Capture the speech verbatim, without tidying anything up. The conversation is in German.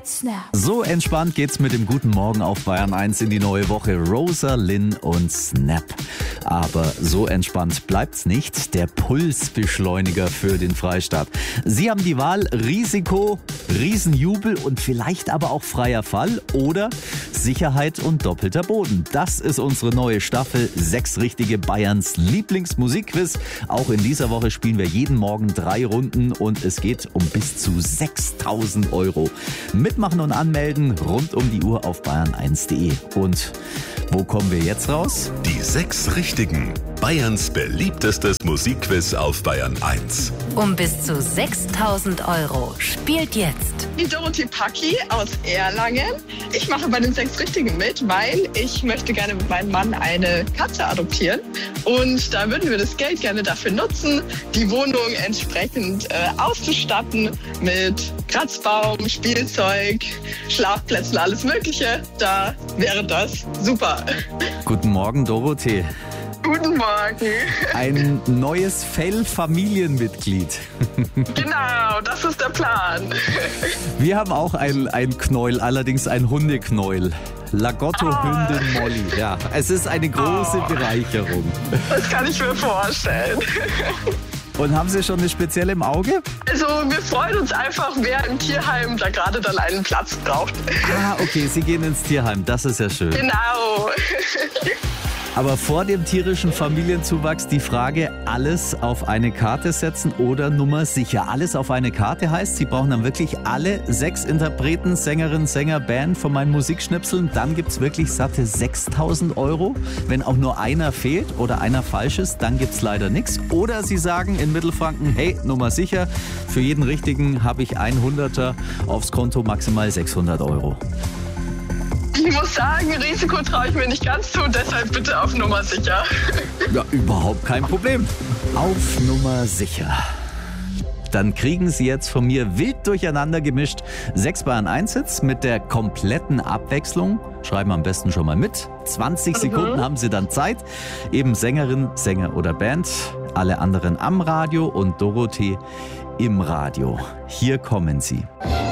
Night Snap. So entspannt geht's mit dem Guten Morgen auf Bayern eins in die neue Woche. Rosa, Lynn und Snap. Aber so entspannt bleibt's nicht. Der Pulsbeschleuniger für den Freistaat. Sie haben die Wahl: Risiko, Riesenjubel und vielleicht aber auch freier Fall oder Sicherheit und doppelter Boden. Das ist unsere neue Staffel. Sechs richtige Bayerns Lieblingsmusikquiz. Auch in dieser Woche spielen wir jeden Morgen drei Runden und es geht um bis zu sechstausend Euro. Mitmachen und anmelden rund um die Uhr auf bayern eins punkt de. Und wo kommen wir jetzt raus? Die sechs Richtigen. Bayerns beliebtestes Musikquiz auf Bayern eins. Um bis zu sechstausend Euro. Spielt jetzt die Dorothee Packi aus Erlangen. Ich mache bei den sechs Richtigen mit, weil ich möchte gerne mit meinem Mann eine Katze adoptieren. Und da würden wir das Geld gerne dafür nutzen, die Wohnung entsprechend äh, auszustatten mit Kratzbaum, Spielzeug, Schlafplätzen, alles Mögliche. Da wäre das super. Guten Morgen, Dorothee. Guten Morgen. Ein neues Fell-Familienmitglied. Genau, das ist der Plan. Wir haben auch ein, ein Knäuel, allerdings ein Hundeknäuel. Lagotto-Hündin oh. Molly. Ja, es ist eine große oh. Bereicherung. Das kann ich mir vorstellen. Und haben Sie schon eine spezielle im Auge? Also wir freuen uns einfach, wer im Tierheim da gerade dann einen Platz braucht. Ah, okay, Sie gehen ins Tierheim, das ist ja schön. Genau. Aber vor dem tierischen Familienzuwachs die Frage, alles auf eine Karte setzen oder Nummer sicher. Alles auf eine Karte heißt, Sie brauchen dann wirklich alle sechs Interpreten, Sängerinnen, Sänger, Band von meinen Musikschnipseln. Dann gibt's wirklich satte sechstausend Euro. Wenn auch nur einer fehlt oder einer falsch ist, dann gibt's leider nichts. Oder Sie sagen in Mittelfranken, hey, Nummer sicher, für jeden Richtigen habe ich ein Hunderter aufs Konto, maximal sechshundert Euro. Ich muss sagen, Risiko traue ich mir nicht ganz zu, deshalb bitte auf Nummer sicher. Ja, überhaupt kein Problem. Auf Nummer sicher. Dann kriegen Sie jetzt von mir wild durcheinander gemischt sechs Bayern eins Hits mit der kompletten Abwechslung. Schreiben am besten schon mal mit. zwanzig Sekunden mhm. haben Sie dann Zeit. Eben Sängerin, Sänger oder Band. Alle anderen am Radio und Dorothee im Radio. Hier kommen sie.